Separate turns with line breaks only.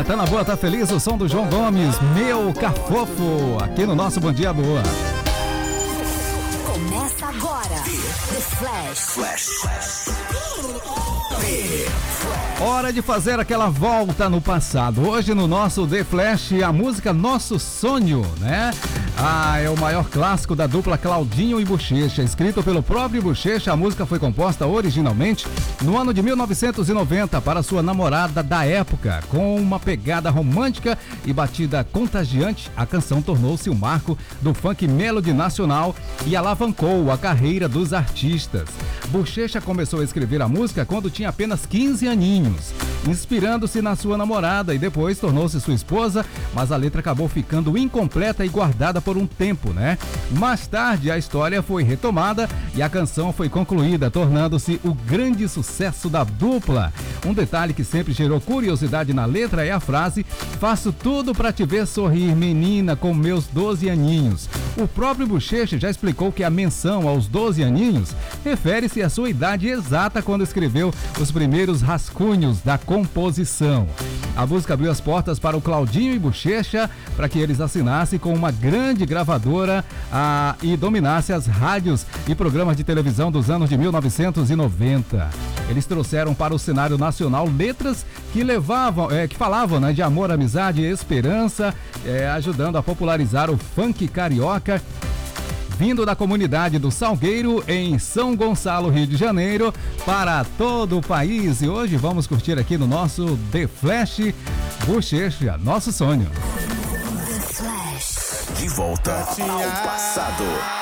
boa, tá na boa, tá feliz? O som do João Gomes, meu cafofo, aqui no nosso Bom Dia Boa.
Começa agora, The Flash.
Hora de fazer aquela volta no passado. Hoje no nosso The Flash, a música Nosso Sonho, né? É o maior clássico da dupla Claudinho e Bochecha. Escrito pelo próprio Bochecha, a música foi composta originalmente no ano de 1990 para sua namorada da época. Com uma pegada romântica e batida contagiante, a canção tornou-se um marco do funk melody nacional e alavancou a carreira dos artistas. Bochecha começou a escrever a música quando tinha apenas 15 aninhos, inspirando-se na sua namorada, e depois tornou-se sua esposa, mas a letra acabou ficando incompleta e guardada por um tempo, né? Mais tarde a história foi retomada e a canção foi concluída, tornando-se o grande sucesso da dupla. Um detalhe que sempre gerou curiosidade na letra é a frase: "Faço tudo pra te ver sorrir, menina, com meus 12 aninhos". O próprio Bochecha já explicou que a menção aos 12 aninhos refere-se à sua idade exata quando escreveu os primeiros rascunhos da composição. A música abriu as portas para o Claudinho e Bochecha para que eles assinassem com uma grande gravadora e dominasse as rádios e programas de televisão dos anos de 1990. Eles trouxeram para o cenário nacional letras que falavam, né, de amor, amizade e esperança, ajudando a popularizar o funk carioca, vindo da comunidade do Salgueiro, em São Gonçalo, Rio de Janeiro, para todo o país. E hoje vamos curtir aqui no nosso The Flash, Bochecha, Nosso Sonho.
The Flash.
De volta ao passado.